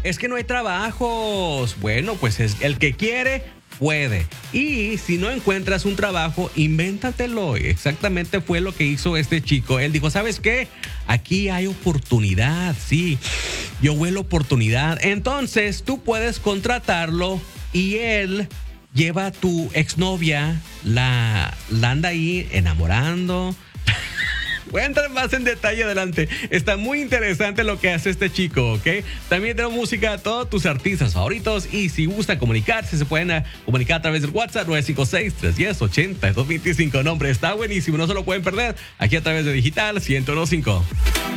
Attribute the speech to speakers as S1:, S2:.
S1: Es que no hay trabajos. Bueno, pues es el que quiere puede. Y si no encuentras un trabajo, invéntatelo. Exactamente fue lo que hizo este chico. Él dijo, ¿sabes qué? Aquí hay oportunidad, sí. Yo huelo oportunidad. Entonces, tú puedes contratarlo y él lleva a tu exnovia, la anda ahí enamorando. Voy a entrar más en detalle adelante. Está muy interesante lo que hace este chico, ¿ok? También tengo música a todos tus artistas favoritos y si gustan comunicarse, se pueden comunicar a través del WhatsApp 956-310-8225. Nombre, está buenísimo, no se lo pueden perder aquí a través de Digital 101.5.